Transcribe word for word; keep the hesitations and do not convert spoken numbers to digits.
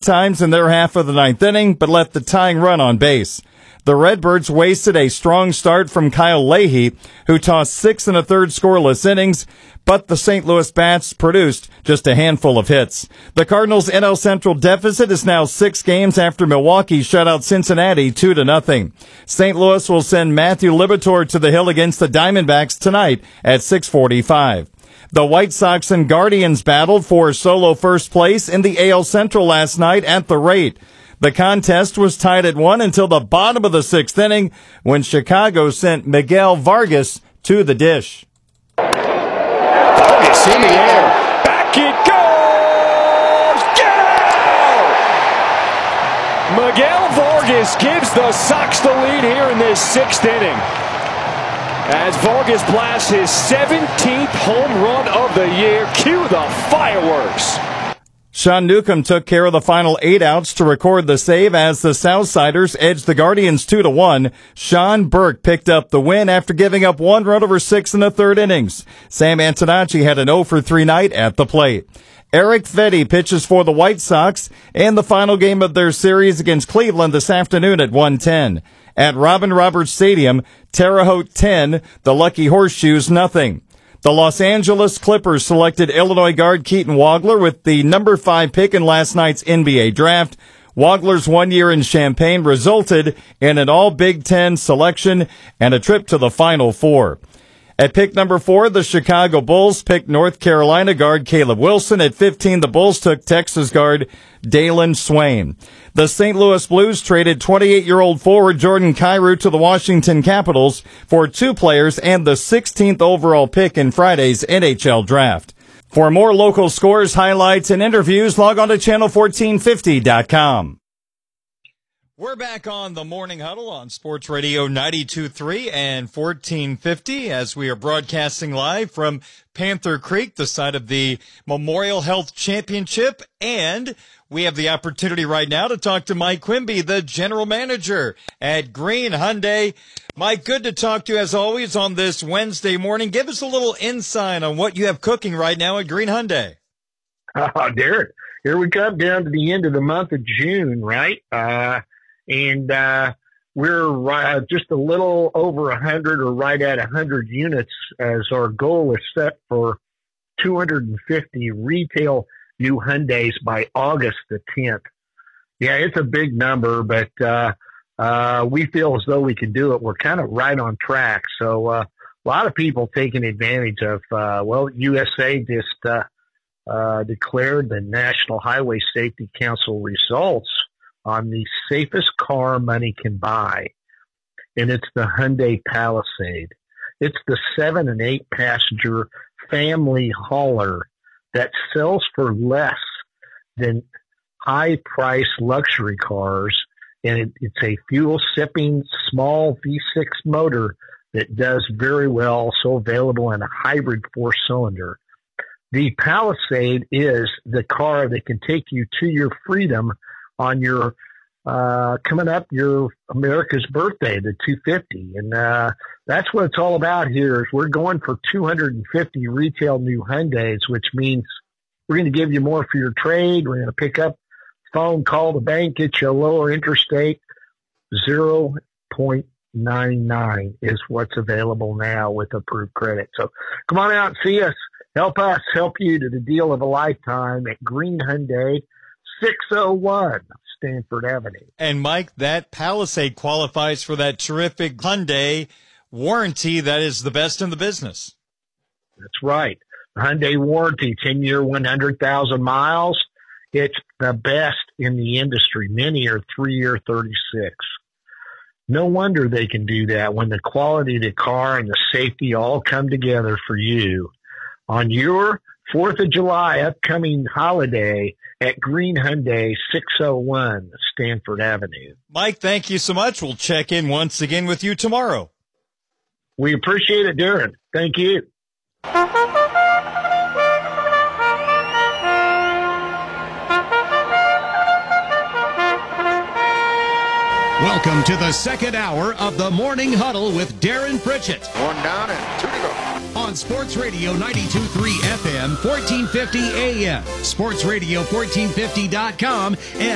times in their half of the ninth inning, but left the tying run on base. The Redbirds wasted a strong start from Kyle Leahy, who tossed six and a third scoreless innings, but the Saint Louis Bats produced just a handful of hits. The Cardinals' N L Central deficit is now six games after Milwaukee shut out Cincinnati two to nothing. Saint Louis will send Matthew Liberatore to the hill against the Diamondbacks tonight at six forty-five. The White Sox and Guardians battled for solo first place in the A L Central last night at the rate. The contest was tied at one until the bottom of the sixth inning when Chicago sent Miguel Vargas to the dish. Vargas in the air. Back it goes. Get out! Miguel Vargas gives the Sox the lead here in this sixth inning, as Vargas blasts his seventeenth home run of the year. Cue the fireworks. Sean Newcomb took care of the final eight outs to record the save as the Southsiders edged the Guardians two to one. Sean Burke picked up the win after giving up one run over six in the third innings. Sam Antonacci had an oh for three night at the plate. Eric Fedde pitches for the White Sox in the final game of their series against Cleveland this afternoon at one ten. At Robin Roberts Stadium, Terre Haute ten, the Lucky Horseshoes nothing. The Los Angeles Clippers selected Illinois guard Keaton Wagler with the number five pick in last night's N B A draft. Wagler's one year in Champaign resulted in an all-Big Ten selection and a trip to the Final Four. At pick number four, the Chicago Bulls picked North Carolina guard Caleb Wilson. At fifteen, the Bulls took Texas guard Dalen Swain. The Saint Louis Blues traded twenty-eight-year-old forward Jordan Kyrou to the Washington Capitals for two players and the sixteenth overall pick in Friday's N H L draft. For more local scores, highlights, and interviews, log on to channel fourteen fifty dot com. We're back on the Morning Huddle on Sports Radio ninety-two point three and fourteen fifty as we are broadcasting live from Panther Creek, the site of the Memorial Health Championship. And we have the opportunity right now to talk to Mike Quimby, the general manager at Green Hyundai. Mike, good to talk to you as always on this Wednesday morning. Give us a little insight on what you have cooking right now at Green Hyundai. Oh, Derek, here we come down to the end of the month of June, right? Uh, And uh, we're uh, just a little over one hundred or right at one hundred units as our goal is set for two hundred fifty retail new Hyundais by August the tenth. Yeah, it's a big number, but uh, uh, we feel as though we can do it. We're kind of right on track. So uh, a lot of people taking advantage of, uh, well, U S A just uh, uh, declared the National Highway Safety Council results on the safest car money can buy, and it's the Hyundai Palisade. It's the seven and eight passenger family hauler that sells for less than high price luxury cars, and it, it's a fuel sipping small V six motor that does very well, also available in a hybrid four cylinder. The Palisade is the car that can take you to your freedom on your uh coming up your America's birthday, the two fifty, and uh that's what it's all about here. Is we're going for two hundred fifty retail new Hyundais, which means we're going to give you more for your trade. We're going to pick up phone, call the bank, get you a lower interest rate. zero point nine nine is what's available now with approved credit. So come on out and see us. Help us help you to the deal of a lifetime at Green Hyundai, six oh one Stanford Avenue. And Mike, that Palisade qualifies for that terrific Hyundai warranty that is the best in the business. That's right. Hyundai warranty, ten-year, one hundred thousand miles. It's the best in the industry. Many are three-year, thirty-six. No wonder they can do that when the quality of the car and the safety all come together for you on your fourth of July upcoming holiday at Green Hyundai, six oh one Stanford Avenue. Mike, thank you so much. We'll check in once again with you tomorrow. We appreciate it, Darren. Thank you. Welcome to the second hour of the Morning Huddle with Darren Pritchett. One down and two to go. On Sports Radio ninety-two point three F M, fourteen fifty A M, sports radio fourteen fifty dot com, and